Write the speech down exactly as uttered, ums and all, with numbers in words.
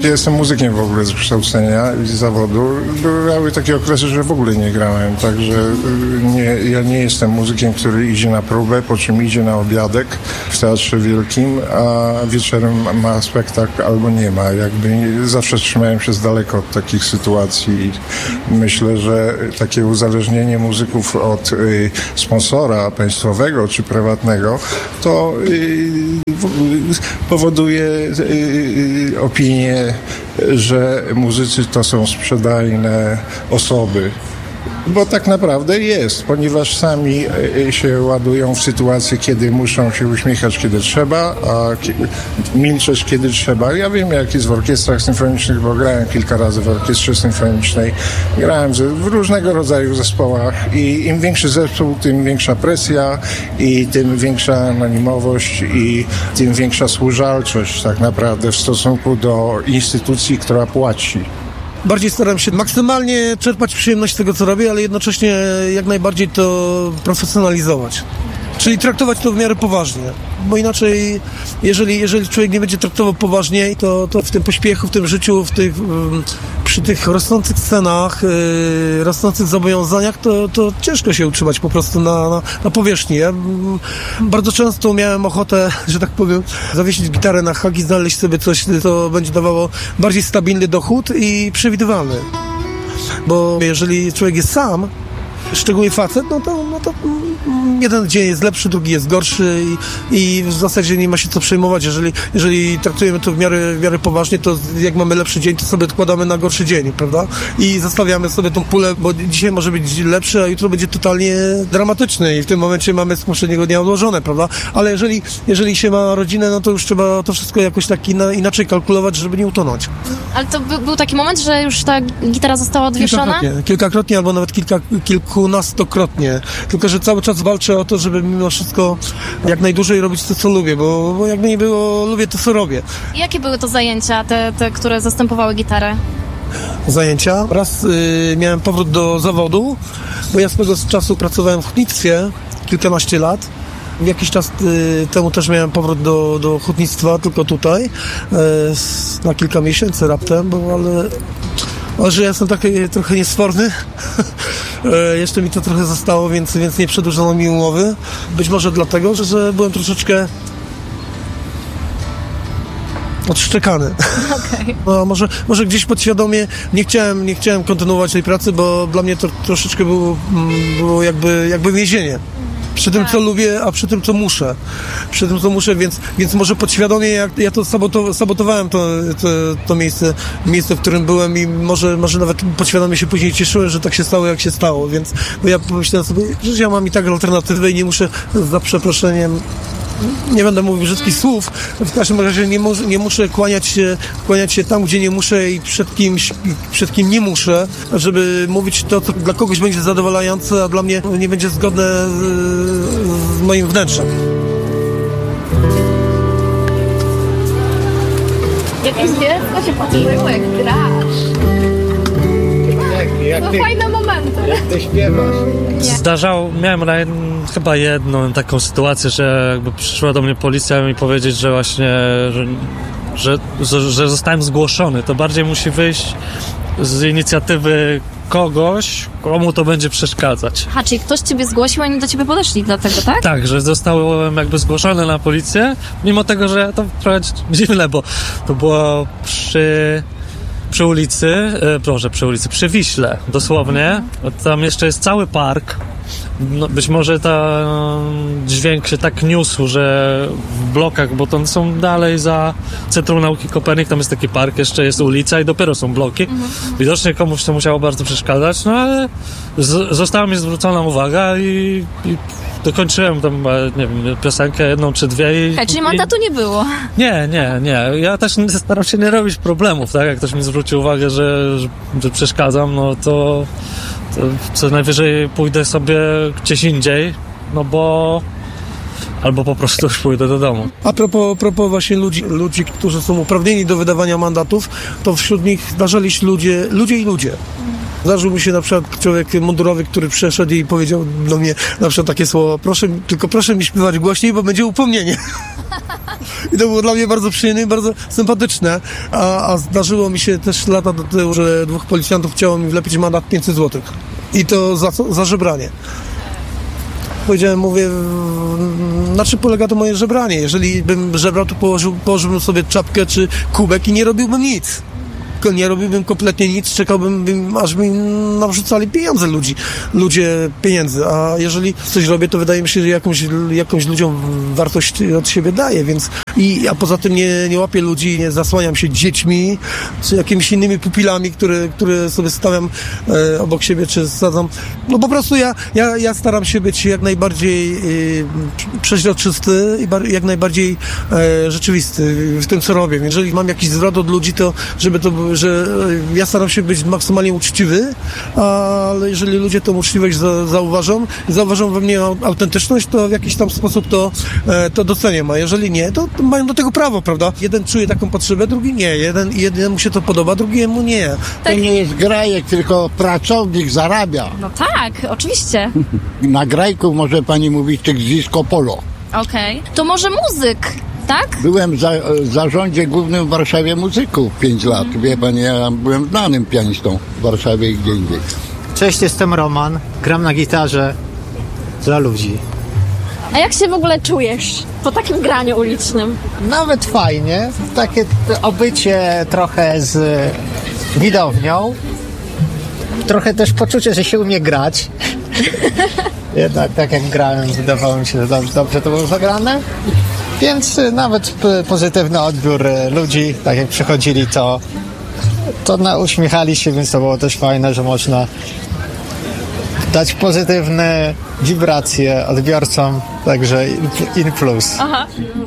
Ja jestem muzykiem w ogóle z kształcenia i z zawodu. Były takie okresy, że w ogóle nie grałem, także nie, ja nie jestem muzykiem, który idzie na próbę, po czym idzie na obiadek w Teatrze Wielkim, a wieczorem ma spektakl albo nie ma. Jakby zawsze trzymałem się z daleka od takich sytuacji. Myślę, że takie uzależnienie muzyków od y, sponsora państwowego czy prywatnego to y, powoduje y, opinię, że muzycy to są sprzedajne osoby. Bo tak naprawdę jest, ponieważ sami się ładują w sytuacji, kiedy muszą się uśmiechać, kiedy trzeba, a milczeć, kiedy trzeba. Ja wiem, jak jest w orkiestrach symfonicznych, bo grałem kilka razy w orkiestrze symfonicznej. Grałem w różnego rodzaju zespołach i im większy zespół, tym większa presja i tym większa anonimowość i tym większa służalczość tak naprawdę w stosunku do instytucji, która płaci. Bardziej staram się maksymalnie czerpać przyjemność z tego, co robię, ale jednocześnie jak najbardziej to profesjonalizować. Czyli traktować to w miarę poważnie, bo inaczej, jeżeli, jeżeli człowiek nie będzie traktował poważnie, to, to w tym pośpiechu, w tym życiu, w tych, przy tych rosnących cenach, yy, rosnących zobowiązaniach, to, to ciężko się utrzymać po prostu na, na, na powierzchni. Ja bardzo często miałem ochotę, że tak powiem, zawiesić gitarę na hak i znaleźć sobie coś, co będzie dawało bardziej stabilny dochód i przewidywalny. Bo jeżeli człowiek jest sam, szczególnie facet, no to, no to jeden dzień jest lepszy, drugi jest gorszy i, i w zasadzie nie ma się co przejmować. Jeżeli, jeżeli traktujemy to w miarę, w miarę poważnie, to jak mamy lepszy dzień, to sobie odkładamy na gorszy dzień, prawda? I zostawiamy sobie tą pulę, bo dzisiaj może być lepszy, a jutro będzie totalnie dramatyczny i w tym momencie mamy z poprzedniego dnia odłożone, prawda? Ale jeżeli, jeżeli się ma rodzinę, no to już trzeba to wszystko jakoś tak ina, inaczej kalkulować, żeby nie utonąć. Ale to by, był taki moment, że już ta gitara została odwieszona? Kilkakrotnie, kilkakrotnie albo nawet kilka, kilkunastokrotnie. Tylko że cały czas walczę o to, żeby mimo wszystko jak najdłużej robić to, co lubię, bo, bo jakby nie było, lubię to, co robię. I jakie były to zajęcia, te, te które zastępowały gitarę? Zajęcia. Raz y, miałem powrót do zawodu, bo ja swego czasu pracowałem w hutnictwie kilkanaście lat. Jakiś czas y, temu też miałem powrót do, do hutnictwa, tylko tutaj, y, na kilka miesięcy raptem, bo ale... Ale że ja jestem taki trochę niesforny, e, jeszcze mi to trochę zostało, więc, więc nie przedłużono mi umowy. Być może dlatego, że, że byłem troszeczkę odszczekany. Okay. No, może, może gdzieś podświadomie nie chciałem, nie chciałem kontynuować tej pracy, bo dla mnie to troszeczkę było, było jakby, jakby więzienie. Przy tym, co lubię, a przy tym, co muszę. Przy tym, co muszę, więc, więc może podświadomie jak ja to saboto, sabotowałem to, to, to miejsce, miejsce, w którym byłem i może, może nawet podświadomie się później cieszyłem, że tak się stało, jak się stało, więc bo ja pomyślałem sobie, że ja mam i tak alternatywę i nie muszę, za przeproszeniem, nie będę mówił brzydkich słów, w każdym razie nie, mu, nie muszę kłaniać się, kłaniać się tam, gdzie nie muszę i przed kimś, przed kim nie muszę, żeby mówić to, co dla kogoś będzie zadowalające, a dla mnie nie będzie zgodne z, z moim wnętrzem. Jak jest to się patrzyło, jak grasz. Jak, jak to ty, fajne momenty. Jak ty śpiewasz. Zdarzało, miałem raj, chyba jedną taką sytuację, że jakby przyszła do mnie policja mi powiedzieć, że właśnie, że, że, że, że zostałem zgłoszony. To bardziej musi wyjść z inicjatywy kogoś, komu to będzie przeszkadzać. A, czyli ktoś ciebie zgłosił, a oni do ciebie podeszli dlatego, tak? Tak, że zostałem jakby zgłoszony na policję, mimo tego, że to trochę dziwne, bo to było przy... przy ulicy, e, proszę, przy ulicy, przy Wiśle, dosłownie. Tam jeszcze jest cały park. No, być może ta dźwięk się tak niósł, że w blokach, bo to są dalej za Centrum Nauki Kopernik, tam jest taki park, jeszcze jest ulica i dopiero są bloki. Mhm. Widocznie komuś to musiało bardzo przeszkadzać, no ale z- została mi zwrócona uwaga i, i dokończyłem tam, nie wiem, piosenkę jedną czy dwie. I, Hej, czyli i... mandatu nie było? Nie, nie, nie. Ja też staram się nie robić problemów, tak? Jak ktoś mi zwróci uwagę, że, że, że przeszkadzam, no to, to co najwyżej pójdę sobie gdzieś indziej, no bo albo po prostu już pójdę do domu. A propos, propos właśnie ludzi, ludzi, którzy są uprawnieni do wydawania mandatów, to wśród nich zdarzali się ludzie, ludzie i ludzie. Zdarzył mi się na przykład człowiek mundurowy, który przyszedł i powiedział do mnie na przykład takie słowo: proszę, tylko proszę mi śpiewać głośniej, bo będzie upomnienie. I to było dla mnie bardzo przyjemne i bardzo sympatyczne. A, a zdarzyło mi się też lata do tyłu, że dwóch policjantów chciało mi wlepić mandat pięćset złotych. I to za co? Za żebranie. Powiedziałem, mówię, na czym polega to moje żebranie? Jeżeli bym żebrał, to położył, położyłbym sobie czapkę czy kubek i nie robiłbym nic. Nie robiłbym kompletnie nic, czekałbym, aż mi nawrzucali pieniądze ludzi, ludzie pieniędzy, a jeżeli coś robię, to wydaje mi się, że jakąś, jakąś ludziom wartość od siebie daję, więc i a poza tym nie, nie łapię ludzi, nie zasłaniam się dziećmi, czy jakimiś innymi pupilami, które, które sobie stawiam e, obok siebie, czy sadzam. No po prostu ja, ja, ja staram się być jak najbardziej e, przeźroczysty i bar, jak najbardziej e, rzeczywisty w tym, co robię. Jeżeli mam jakiś zwrot od ludzi, to żeby to było, że ja staram się być maksymalnie uczciwy, ale jeżeli ludzie tą uczciwość za, zauważą, zauważą we mnie autentyczność, to w jakiś tam sposób to, to doceniam, a jeżeli nie, to mają do tego prawo, prawda? Jeden czuje taką potrzebę, drugi nie. Jeden, jednemu się to podoba, drugiemu nie. To nie jest grajek, tylko pracownik zarabia. No tak, oczywiście. Na grajku może pani mówić tych z disco polo. Okej. Okay. To może muzyk, tak? Byłem w za, zarządzie głównym w Warszawie muzyków pięć lat. Wie pani, ja byłem znanym pianistą w Warszawie i gdzie indziej. Cześć, jestem Roman. Gram na gitarze dla ludzi. A jak się w ogóle czujesz po takim graniu ulicznym? Nawet fajnie. Takie obycie trochę z widownią. Trochę też poczucie, że się umie grać. Jednak tak jak grałem, wydawało mi się, że dobrze, dobrze to było zagrane. Więc nawet pozytywny odbiór ludzi, tak jak przychodzili, to, to na, uśmiechali się, więc to było też fajne, że można dać pozytywne wibracje odbiorcom, także in plus. Aha.